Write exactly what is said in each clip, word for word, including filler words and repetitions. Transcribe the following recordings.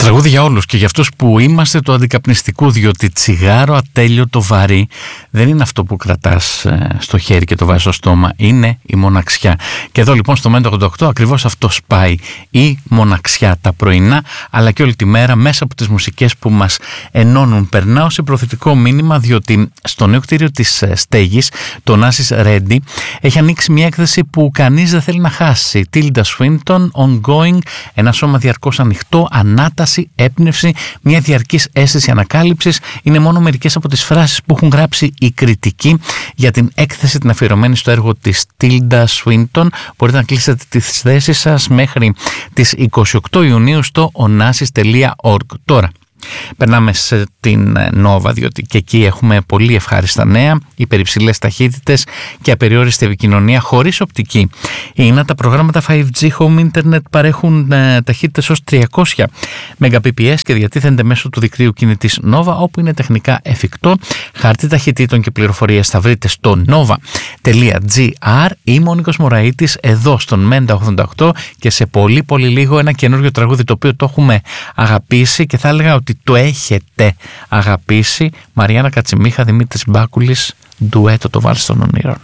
Τραγούδι για όλους και για αυτούς που είμαστε του αντικαπνιστικού, διότι τσιγάρο ατέλειωτο βαρύ δεν είναι αυτό που κρατάς στο χέρι και το βάζεις στο στόμα, είναι η μοναξιά. Και εδώ λοιπόν στο Μέντο ογδόντα οκτώ ακριβώς αυτό σπάει, η μοναξιά, τα πρωινά αλλά και όλη τη μέρα μέσα από τις μουσικές που μας ενώνουν. Περνάω σε προθετικό μήνυμα, διότι στο νέο κτίριο της Στέγης, το Oasis Ready, έχει ανοίξει μια έκθεση που κανείς δεν θέλει να χάσει. Tilda Swinton, Ongoing, ένα σώμα διαρκώς ανοιχτό, ανάταση, έπνευση, μια διαρκής αίσθηση ανακάλυψης. Είναι μόνο μερικές από τις φράσεις που έχουν γράψει οι κριτικοί για την έκθεση την αφιερωμένη στο έργο της Tilda Swinton. Μπορείτε να κλείσετε τις θέσεις σας μέχρι τις είκοσι οκτώ Ιουνίου στο onasis τελεία org. Τώρα περνάμε στην Nova, διότι και εκεί έχουμε πολύ ευχάριστα νέα, υπερυψηλές ταχύτητες και απεριόριστη επικοινωνία χωρίς οπτική. Είναι τα προγράμματα φάιβ τζι Home Internet παρέχουν ε, ταχύτητες ως τριακόσια Mbps και διατίθενται μέσω του δικτύου κινητής Nova, όπου είναι τεχνικά εφικτό. Χάρτη ταχυτήτων και πληροφορίες θα βρείτε στο nova τελεία gr. Είμαι ο Νίκος Μωραΐτης εδώ στον Μέντα ογδόντα οκτώ και σε πολύ πολύ λίγο ένα καινούργιο τραγούδι το οποίο το έχουμε αγαπήσει και θα έλεγα ότι το έχετε αγαπήσει. Μαριάννα Κατσιμίχα, Δημήτρης Μπάκουλης, ντουέτο το Βάλς των Ονείρων.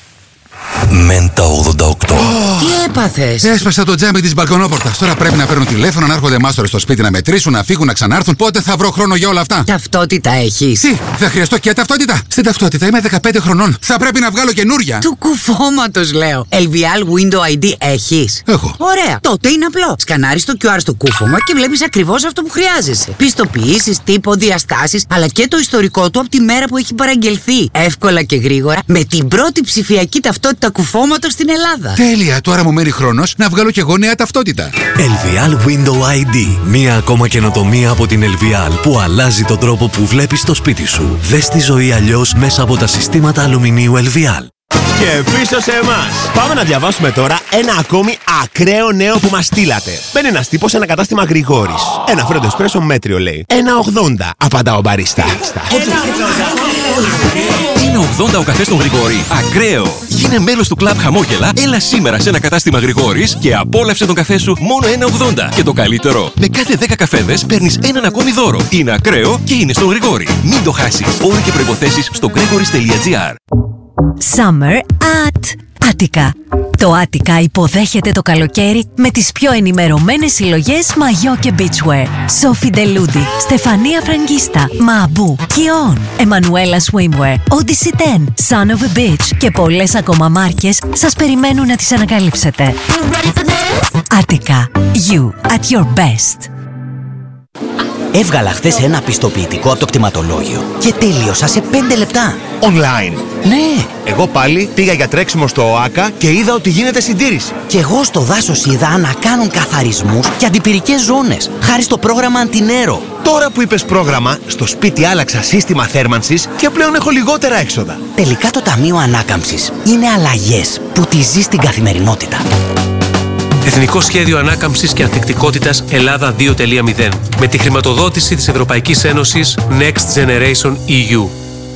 Μέντα ογδόντα οκτώ. Τι έπαθες? Έσπασα το τζάμι της μπαλκονόπορτας. Τώρα πρέπει να παίρνω τηλέφωνο, να έρχονται μάστορες στο σπίτι να μετρήσουν, να φύγουν, να ξανάρθουν. Πότε θα βρω χρόνο για όλα αυτά? Ταυτότητα έχεις? Τι, θα χρειαστώ και ταυτότητα? Στην ταυτότητα είμαι δεκαπέντε χρονών. Θα πρέπει να βγάλω καινούρια. Του κουφώματος λέω. ελ βι ελ Window άι ντι έχεις? Έχω. Ωραία. Τότε είναι απλό. Σκανάρεις το κιου αρ στο κούφωμα και βλέπεις ακριβώς αυτό που χρειάζεσαι. Πιστοποιήσεις, τύπο, διαστάσεις, αλλά και το ιστορικό του από τη μέρα που έχει παραγγελθεί. Εύκολα και γρήγορα με την πρώτη ψηφιακή ταυτότητα κουφώματος στην Ελλάδα. Τέλεια. Τώρα μου μένει χρόνος να βγάλω κι εγώ νέα ταυτότητα. ελ βι ελ Window άι ντι. Μία ακόμα καινοτομία από την ελ βι ελ που αλλάζει τον τρόπο που βλέπεις το σπίτι σου. Δες τη ζωή αλλιώς μέσα από τα συστήματα αλουμινίου ελ βι ελ. Και πίσω σε εμάς. Πάμε να διαβάσουμε τώρα ένα ακόμη ακραίο νέο που μας στείλατε. Μπαίνει ένας τύπος σε ένα κατάστημα Γρηγόρης. Ένα φρέντο εσπρέσο μέτριο λέει. ένα ογδόντα, απαντά ο μπαρίστα. Είναι ογδόντα ο καφές των Γρηγόρη. Ακραίο! Γίνε μέλος του κλαμπ Χαμόγελα, έλα σήμερα σε ένα κατάστημα Γρηγόρης και απόλαυσε τον καφέ σου μόνο ένα ογδόντα. Και το καλύτερο, με κάθε δέκα καφέδες παίρνεις έναν ακόμη δώρο. Είναι ακραίο και είναι στον Γρηγόρη. Μην το χάσεις. Όροι και προϋποθέσεις στο gregoris τελεία gr. Summer at Attica. Το Attica υποδέχεται το καλοκαίρι με τις πιο ενημερωμένες συλλογές μαγιό και beachwear. Sophie Deludi, Στεφανία Φραγκίστα, Μαμπού, Kion, Emanuela Swimwear, Odyssey δέκα, Son of a Beach και πολλές ακόμα μάρκες σας περιμένουν να τις ανακαλύψετε. Attica. You at your best. Έβγαλα χθες ένα πιστοποιητικό από το κτηματολόγιο και τέλειωσα σε πέντε λεπτά. Online. Ναι. Εγώ πάλι πήγα για τρέξιμο στο ΟΑΚΑ και είδα ότι γίνεται συντήρηση. Και εγώ στο δάσος είδα να κάνουν καθαρισμούς και αντιπυρικές ζώνες, χάρη στο πρόγραμμα Αντινέρο. Τώρα που είπες πρόγραμμα, στο σπίτι άλλαξα σύστημα θέρμανσης και πλέον έχω λιγότερα έξοδα. Τελικά το Ταμείο Ανάκαμψης είναι αλλαγές που τη ζεις στην καθημερινότητα. Εθνικό Σχέδιο Ανάκαμψης και Ανθεκτικότητας Ελλάδα δύο τελεία μηδέν με τη χρηματοδότηση της Ευρωπαϊκής Ένωσης Next Generation ι γιου.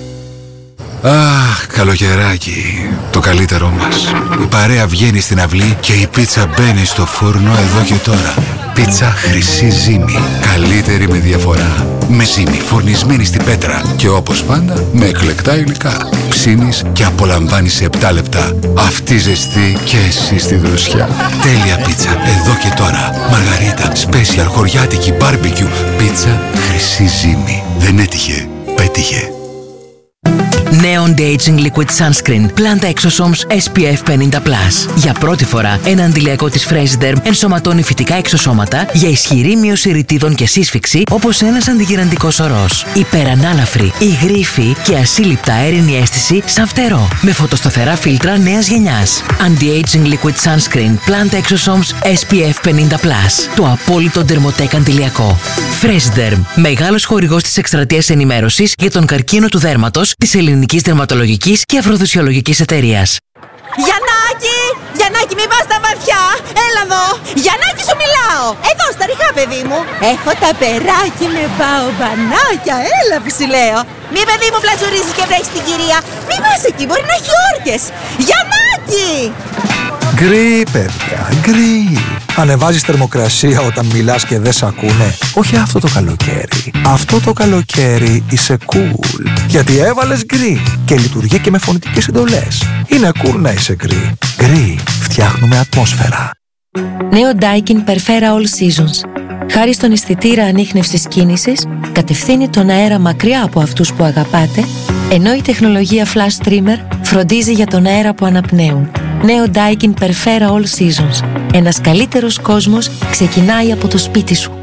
Αχ, καλοκαιράκι, το καλύτερό μας. Η παρέα βγαίνει στην αυλή και η πίτσα μπαίνει στο φούρνο εδώ και τώρα. Πίτσα Χρυσή Ζύμη. Καλύτερη με διαφορά. Με ζύμη φουρνισμένη στην πέτρα και όπως πάντα με εκλεκτά υλικά. Ψήνεις και απολαμβάνεις σε επτά λεπτά. Αυτή ζεστή και εσύ στη δροσιά. Τέλεια πίτσα εδώ και τώρα. Μαργαρίτα, special, χωριάτικη, μπάρμπεκιου. Πίτσα Χρυσή Ζύμη. Δεν έτυχε, πέτυχε. Νέο Anti-Aging Liquid Sunscreen Planta Exosomes ες πι εφ πενήντα πλας. Για πρώτη φορά, ένα αντιλιακό της Fresiderm ενσωματώνει φυτικά εξωσώματα για ισχυρή μείωση ρητίδων και σύσφυξη, όπως ένας αντιγυραντικός ορός. Υπερανάλαφρη, υγρήφη και ασύλληπτα αέρινη αίσθηση σαν φτερό. Με φωτοσταθερά φίλτρα νέας γενιάς. Anti-Aging Liquid Sunscreen Planta Exosomes ες πι εφ πενήντα πλας. Το απόλυτο Dermotech αντιλιακό. Fresiderm, μεγάλος χορηγός της εκστρατείας ενημέρωσης για τον καρκίνο του δέρματος της Ελληνικής Δερματολογικής και Αφροδισιολογικής Εταιρείας. Γιαννάκη! Γιαννάκη, μην πας στα βαθιά! Έλα εδώ! Γιαννάκη, σου μιλάω! Εδώ, στα ριχά, παιδί μου! Έχω τα περάκι με μπαομπανάκια! Έλα που σου λέω! Μη, παιδί μου, πλατζουρίζεις και βρέχεις την κυρία! Μη πας εκεί, μπορεί να έχει όρκες! Γιαννάκη! Γκρι, παιδιά, γκρι. Ανεβάζεις θερμοκρασία όταν μιλάς και δεν σ' ακούνε. Όχι αυτό το καλοκαίρι. Αυτό το καλοκαίρι είσαι cool. Γιατί έβαλες γκρι και λειτουργεί και με φωνητικές εντολές. Είναι cool να είσαι γκρι. Γκρι, φτιάχνουμε ατμόσφαιρα. Νέο Daikin Perfera All Seasons. Χάρη στον αισθητήρα ανίχνευσης κίνησης, κατευθύνει τον αέρα μακριά από αυτούς που αγαπάτε, ενώ η τεχνολογία Flash Trimmer φροντίζει για τον αέρα που αναπνέουν. Νέο Daikin Perfera All Seasons. Ένας καλύτερος κόσμος ξεκινάει από το σπίτι σου.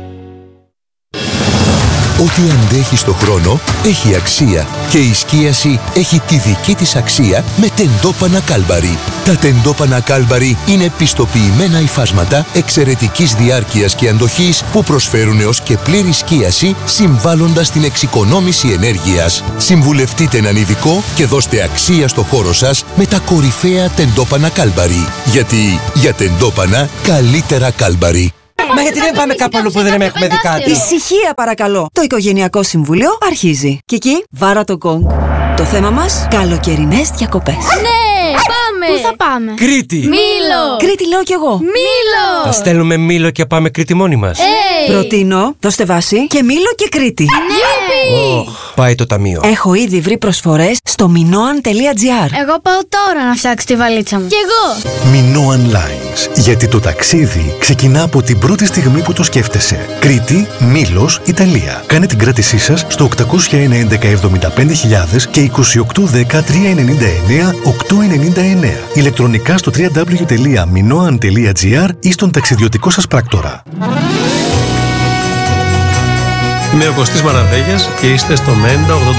Ό,τι αντέχει στο χρόνο έχει αξία και η σκίαση έχει τη δική της αξία με τεντόπανα Κάλμπαρι. Τα τεντόπανα Κάλμπαρι είναι πιστοποιημένα υφάσματα εξαιρετικής διάρκειας και αντοχής που προσφέρουν έως και πλήρη σκίαση συμβάλλοντας στην εξοικονόμηση ενέργειας. Συμβουλευτείτε έναν ειδικό και δώστε αξία στο χώρο σας με τα κορυφαία τεντόπανα Κάλμπαρι. Γιατί για τεντόπανα καλύτερα Κάλμπαρι. Μα γιατί δεν πάμε κάπου αλλού που δεν έχουμε δει κάτι? Ησυχία παρακαλώ. Το Οικογενειακό Συμβούλιο αρχίζει. Κική, βάρα το γκονγκ. Το θέμα μας, καλοκαιρινές διακοπές. Ναι, πάμε! Πού θα πάμε? Κρήτη! Μήλο! Κρήτη λέω κι εγώ. Μήλο! Θα στέλνουμε Μήλο και πάμε Κρήτη μόνοι μας. Hey. Προτείνω, δώστε βάση και Μήλο και Κρήτη. Ναι! Oh, πάει το ταμείο. Έχω ήδη βρει προσφορές στο minoan τελεία gr. Εγώ πάω τώρα να φτιάξω τη βαλίτσα μου. Κι εγώ! Minoan Lines. Γιατί το ταξίδι ξεκινά από την πρώτη στιγμή που το σκέφτεσαι. Κρήτη, Μήλος, Ιταλία. Κάνε την κράτησή σας στο οκτακόσια ένα έντεκα εβδομήντα πέντε χιλιάδες και είκοσι οκτώ δέκα τριακόσια ενενήντα εννέα οκτακόσια ενενήντα εννέα. Ηλεκτρονικά στο double-u double-u double-u τελεία minoan τελεία gr ή στον ταξιδιωτικό σας πράκτορα. Είμαι ο Κωστής Μαραβέγιας και είστε στο Μέντα ογδόντα